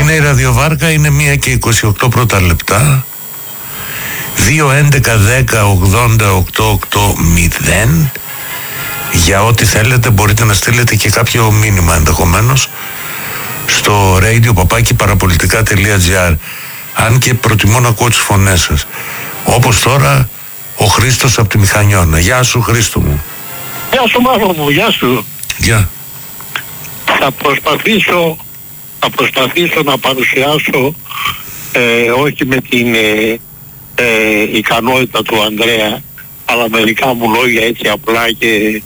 Είναι η ραδιοβάρκα, είναι 1 και 28 πρώτα λεπτά. 2-11-10-80-880. Για ό,τι θέλετε μπορείτε να στείλετε και κάποιο μήνυμα ενδεχομένως στο radio@parapolitica.gr. Αν και προτιμώ να ακούω τις φωνές σας. Όπως τώρα ο Χρήστος από τη Μηχανιώνα. Γεια σου Χρήστο μου. Γεια σου Μάρο μου, γεια σου. Γεια. Θα προσπαθήσω να παρουσιάσω όχι με την ικανότητα του Ανδρέα, αλλά μερικά μου λόγια έτσι απλά και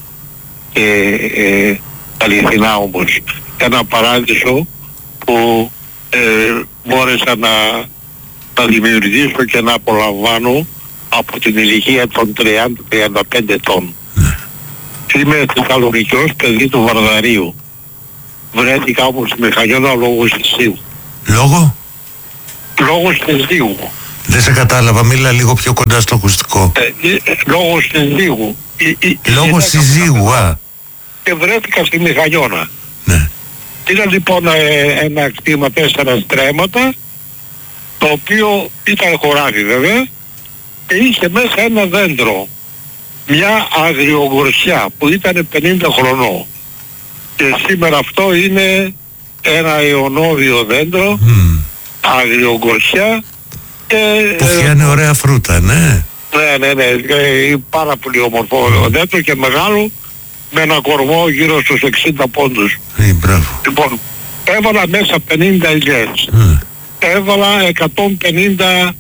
αληθινά όμως. Ένα παράδεισο που μπόρεσα να δημιουργήσω και να απολαμβάνω από την ηλικία των 30-35 ετών. Είμαι Θεσσαλονικιός, παιδί του Βαρδαρίου. Βρέθηκα όμως στη Μηχανιώνα λόγω Συσίου. Λόγω? Λόγω Συσίου. Δεν σε κατάλαβα, μίλα λίγο πιο κοντά στο ακουστικό. Λόγω Συσίου. Λόγω συζύγου, α. Και βρέθηκα στη Μηχανιώνα. Ναι. Ήταν λοιπόν ένα κτήμα 4 στρέμματα, το οποίο ήταν χωράφι βέβαια, και είχε μέσα ένα δέντρο. Μια αγριογορσιά που ήταν 50 χρονών. Και σήμερα αυτό είναι ένα αιωνόβιο δέντρο, αγριογορσιά. Που φτιάχνει ωραία φρούτα, ναι. Ναι, πάρα πολύ όμορφο δέντρο και μεγάλο, με ένα κορμό γύρω στους 60 πόντους. Μπράβο. Λοιπόν, έβαλα μέσα 50 ελιές. Έβαλα 150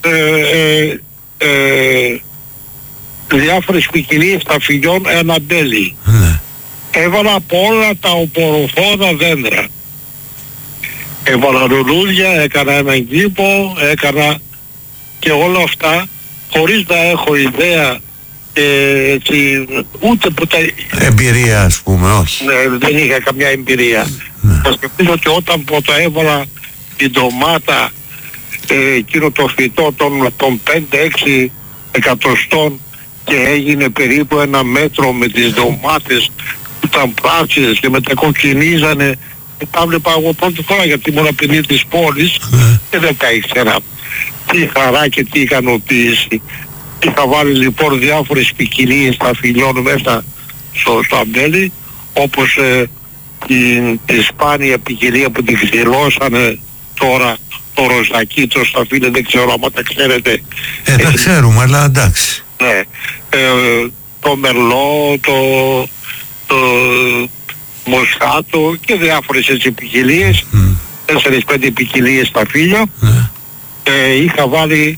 διάφορες ποικιλίες σταφυλιών, ένα μπέλι. Έβαλα από όλα τα οποροφώνα δέντρα. Έβαλα λουλούδια, έκανα έναν κήπο, έκανα και όλα αυτά χωρίς να έχω ιδέα έτσι, ούτε ποτέ... Εμπειρία ας πούμε, όχι. Ναι, δεν είχα καμιά εμπειρία. Θα σκεφτείς ότι όταν πρώτα έβαλα την ντομάτα, εκείνο το φυτό των 5-6 εκατοστών και έγινε περίπου 1 μέτρο με τις ντομάτες που ήταν πράσινες και μετακοκκινίζανε, τα βλέπα εγώ πρώτη φορά γιατί ήμουν παιδί της πόλης και δεν τα ήξερα. Τι χαρά και τι ικανοποίηση. Είχα βάλει λοιπόν διάφορες ποικιλίες σταφυλιών μέσα στο αμπέλι, όπως τη σπάνια ποικιλία που την ξυλώσανε τώρα, το ροζακί, το σταφύλι, δεν ξέρω άμα τα ξέρετε. Τα ξέρουμε, αλλά εντάξει. Ναι, το μερλό, το μοσχάτο και διάφορες έτσι ποικιλίες, 4-5 ποικιλίες σταφύλια. Είχα βάλει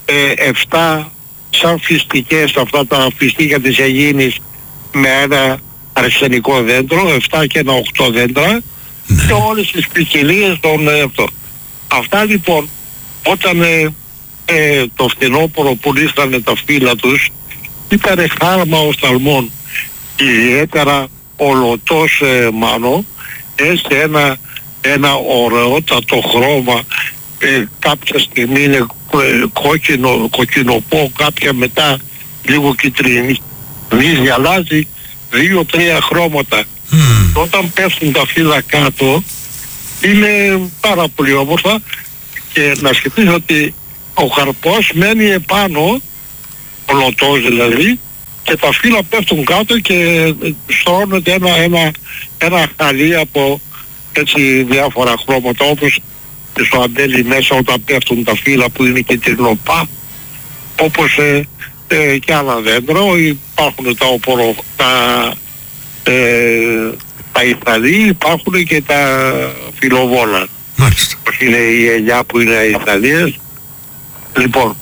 7 σαν φυστικές, αυτά τα φυστίκια της Αιγίνης με ένα αρσενικό δέντρο, 7 και ένα 8 δέντρα και όλες τις ποικιλίες των αυτό. Αυτά λοιπόν όταν το φθινόπωρο πουλήσανε τα φύλλα τους ήταν χάρμα οφθαλμών, ιδιαίτερα ολωτός μάνο, έστε ένα ωραιότατο χρώμα, κάποια στιγμή είναι κοκκινοπό, κάποια μετά λίγο κυτρινή, αλλάζει 2-3 χρώματα. Όταν πέφτουν τα φύλλα κάτω είναι πάρα πολύ όμορφα και να σκεφτείς ότι ο καρπός μένει επάνω, ολωτός δηλαδή, και τα φύλλα πέφτουν κάτω και στρώνεται ένα χαλί από έτσι διάφορα χρώματα, όπως και στο αμπέλι μέσα όταν πέφτουν τα φύλλα που είναι και τυρνοπά, όπως και άλλα δέντρο. Υπάρχουν τα Ιθαλοί, υπάρχουν και τα φιλοβόλα. Μάλιστα. Είναι η ελιά που είναι Ιθαλίες. Λοιπόν,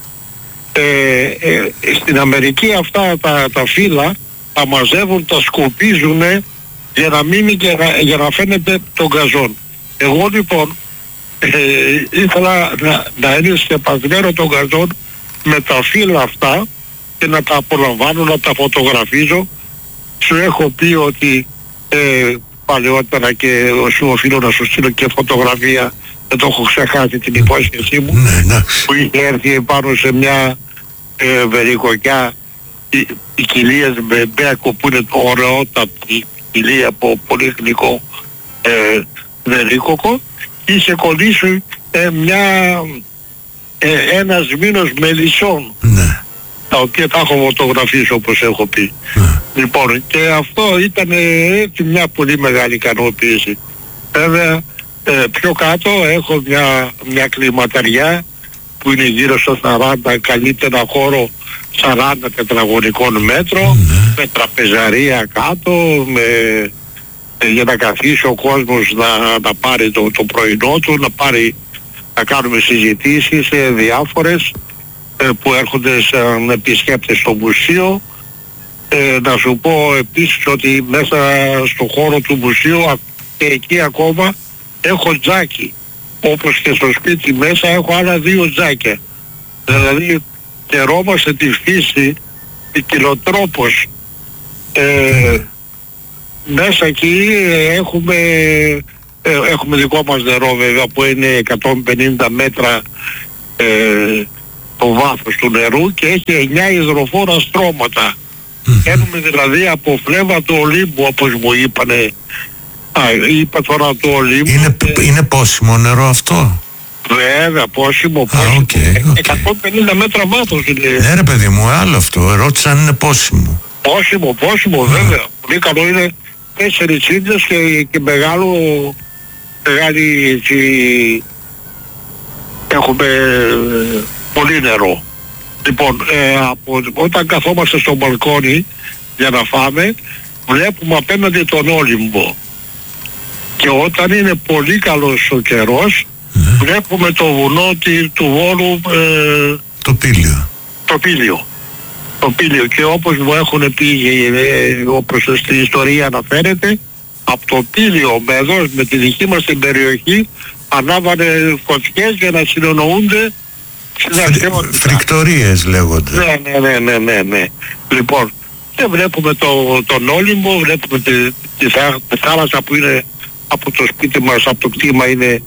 στην Αμερική αυτά τα φύλλα τα μαζεύουν, τα σκουπίζουν για να μείνει και για να φαίνεται τον γκαζόν. Εγώ λοιπόν ήθελα να είναι σκεπασμένο τον γκαζόν με τα φύλλα αυτά και να τα απολαμβάνω, να τα φωτογραφίζω. Σου έχω πει ότι παλαιότερα και σου οφείλω να σου στείλω και φωτογραφία, δεν το έχω ξεχάσει την υπόσχεσή μου, που είχε έρθει πάνω σε μια βερικοκιά ποικιλίας μπέκο που είναι το ωραιότατη ποικιλία από πολύ γλυκό βερίκοκο, είχε κολλήσει ένας μήνος μελισσών, Ναι. τα οποία τα έχω φωτογραφίσει όπως έχω πει. Λοιπόν, και αυτό ήταν έτσι μια πολύ μεγάλη ικανοποίηση. Βέβαια, πιο κάτω έχω μια κλιματαριά που είναι γύρω στο 40, καλύπτει ένα χώρο 40 τετραγωνικών μέτρων, με τραπεζαρία κάτω, για να καθίσει ο κόσμος να πάρει το πρωινό του, να κάνουμε συζητήσεις διάφορες που έρχονται σαν επισκέπτες στο μουσείο. Να σου πω επίσης ότι μέσα στο χώρο του μουσείου και εκεί ακόμα έχω τζάκι, όπως και στο σπίτι μέσα έχω άλλα 2 τζάκια. Δηλαδή χαιρόμαστε τη φύση ποικιλοτρόπως. Μέσα εκεί έχουμε δικό μας νερό βέβαια που είναι 150 μέτρα το βάθος του νερού και έχει 9 υδροφόρα στρώματα. Παίρνουμε δηλαδή από φλέβα του Ολύμπου, όπως μου είπανε. Είπα τώρα του Ολύμπου. Είναι πόσιμο νερό αυτό? Βέβαια, πόσιμο. 150 μέτρα βάθος είναι. Ναι ρε παιδί μου, άλλο αυτό. Ρώτησα αν είναι πόσιμο. Πόσιμο, βέβαια. Πολύ καλό είναι 4 τσίντες και μεγάλη έτσι, έχουμε πολύ νερό. Λοιπόν, όταν καθόμαστε στο μπαλκόνι για να φάμε, βλέπουμε απέναντι τον Όλυμπο. Και όταν είναι πολύ καλός ο καιρός, βλέπουμε το βουνό του Βόλου, το Πήλιο. Και όπως μου έχουν πει, όπως στην ιστορία αναφέρεται, από το Πήλιο με τη δική μας την περιοχή ανάβανε φωτιές για να συνεννοούνται. Φρικτορίες λέγονται. Ναι. Λοιπόν, και βλέπουμε τον Όλυμπο, βλέπουμε τη θάλασσα που είναι από το σπίτι μας, από το κτήμα είναι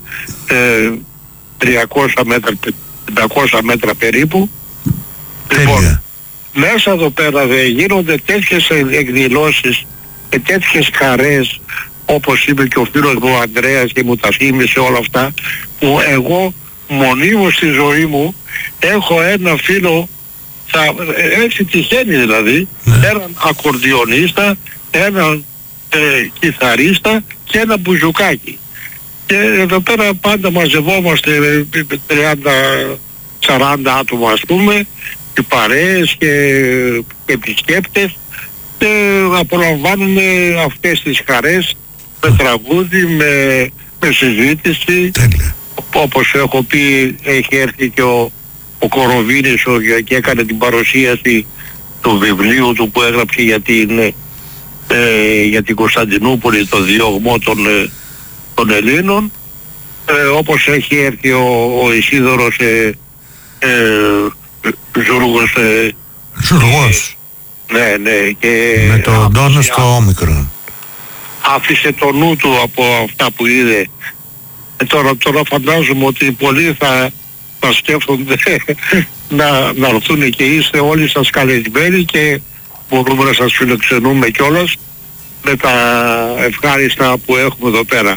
300 μέτρα, 500 μέτρα περίπου. Λοιπόν, μέσα εδώ πέρα γίνονται τέτοιες εκδηλώσεις και τέτοιες χαρές, όπως είπε και ο φίλος μου ο Ανδρέας και μου τα θύμισε όλα αυτά, που εγώ μονίμως στη ζωή μου έχω ένα φίλο, έτσι τυχαίνει δηλαδή, έναν ακορδιονίστα, έναν κιθαρίστα και ένα μπουζουκάκι. Και εδώ πέρα πάντα μαζευόμαστε 30-40 άτομα ας πούμε, και παρέες και επισκέπτες, και απολαμβάνουμε αυτές τις χαρές με τραγούδι, με συζήτηση. Τέλεια. Όπως έχω πει, έχει έρθει και ο Κοροβίνης και έκανε την παρουσίαση του βιβλίου του που έγραψε για την Κωνσταντινούπολη, το διωγμό των Ελλήνων. Όπως έχει έρθει ο Ισίδωρος Ζουργός. Ναι. Και με τον τόνο στο όμικρον. Άφησε το νου του από αυτά που είδε. Τώρα φαντάζομαι ότι πολλοί θα σκέφτονται να έρθουν, και είστε όλοι σας καλεσμένοι και μπορούμε να σας φιλοξενούμε κιόλας με τα ευχάριστα που έχουμε εδώ πέρα.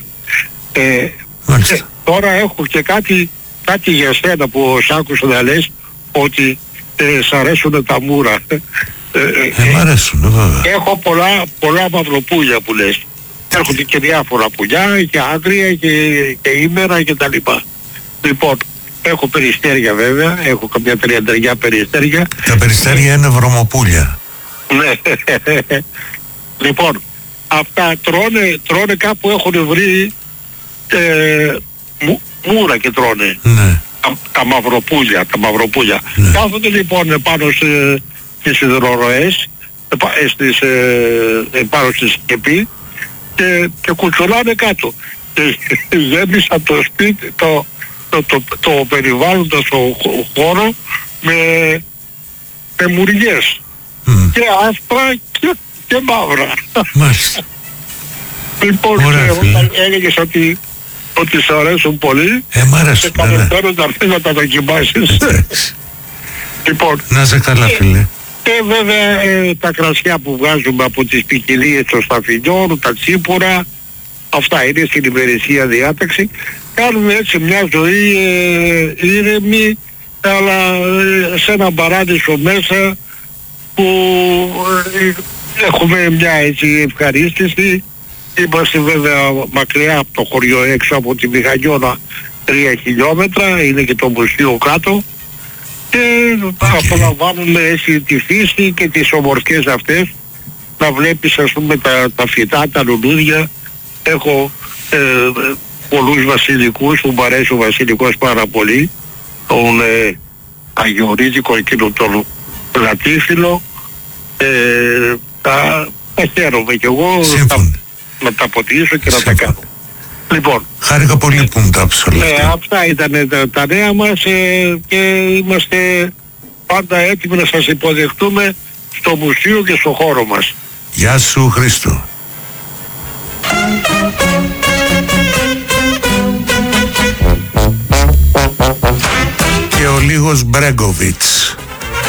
Τώρα έχω και κάτι για σένα που σ' άκουσα να λες, ότι σ' αρέσουν τα μούρα. Μ' αρέσουν βέβαια. Έχω πολλά μαυροπούλια που λες. Έρχονται και διάφορα πουλιά και άγρια και ήμερα και τα λοιπά. Λοιπόν, έχω περιστέρια βέβαια, έχω καμιά 30 περιστέρια. Τα περιστέρια είναι βρωμοπούλια. Ναι. Λοιπόν, αυτά τρώνε κάπου, έχουν βρει μούρα και τρώνε. Ναι. Τα μαυροπούλια. Ναι. Κάθονται λοιπόν πάνω στις υδροροές, πάνω στη σκεπή, και κουτσολάνε κάτω. Και γέμισα το σπίτι, το περιβάλλοντα στο χώρο με μουριές. Και άσπρα και μαύρα. Μάλιστα. Λοιπόν, όταν έλεγες ότι σ' αρέσουν πολύ, μ' αρέσουν, σε καλεσμένο να έρθεις να τα δοκιμάσεις. Λοιπόν, να είσαι καλά φίλε. Και βέβαια τα κρασιά που βγάζουμε από τις ποικιλίες των σταφυλιών, τα τσίπουρα, Αυτά είναι στην ημερησία διάταξη. Κάνουμε έτσι μια ζωή ήρεμη, αλλά σε έναν παράδεισο μέσα που έχουμε μια έτσι ευχαρίστηση. Είμαστε βέβαια μακριά από το χωριό, έξω από τη Μηχανιώνα 3 χιλιόμετρα, είναι και το μουσείο κάτω και απολαμβάνουμε έτσι τη φύση και τις ομορφιές αυτές, να βλέπεις ας πούμε τα φυτά, τα λουλούδια. Έχω πολλούς βασιλικούς που μου αρέσει ο βασιλικός πάρα πολύ, τον αγιορείτικο εκείνο τον λατίφυλλο, τα χαίρομαι κι εγώ να τα ποτίσω και να τα κάνω. Λοιπόν, χάρηκα πολύ που μου τα άψε. Αυτά ήταν τα νέα μας και είμαστε πάντα έτοιμοι να σας υποδεχτούμε στο μουσείο και στο χώρο μας. Γεια σου Χρήστο. Και ο Λίγος Μπρέγκοβιτς.